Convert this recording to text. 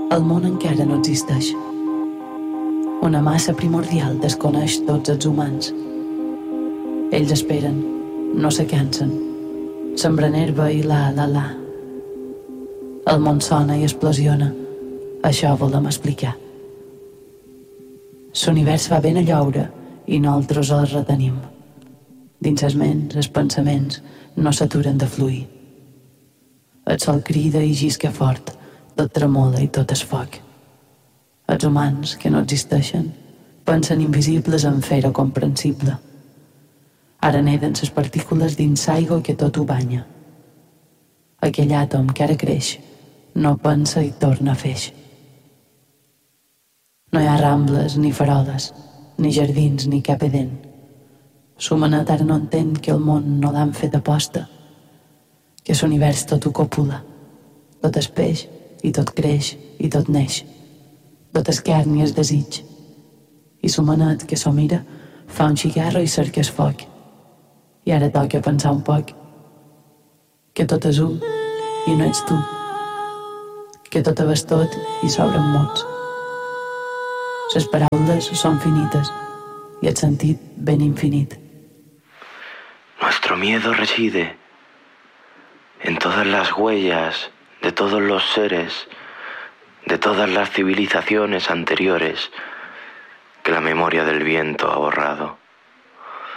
El món encara no existeix. Una massa primordial desconeix tots els humans. Ells esperen, no se cansen. Sembren herba i la. El món sona i explosiona. Això volem explicar. L'univers va ben a lloure i nosaltres el retenim. Dins les ments, els pensaments no s'aturen de fluir. El sol crida i llisca fort, tot tremola i tot és foc. Els humans, que no existeixen, pensen invisibles en fer-ho comprensible. Ara neden les partícules dins l'aigua que tot ho banya. Aquell àtom que ara creix, no pensa i torna a feix. No hi ha rambles, ni faroles, ni jardins, ni cap edent. L'humanat ara no entén que el món no l'han fet aposta, que l'univers tot ho copula, tot és peix, i tot creix, i tot neix, tot és carn i és desig. I l'humanat que s'ho mira fa un cigarro i cerca el foc. I ara toca pensar un poc que tot és un i no ets tu, que tot és tot i s'obren mots. Les paraules són finites y el sentit ben infinit. Nuestro miedo reside en todas las huellas de todos los seres, de todas las civilizaciones anteriores que la memoria del viento ha borrado.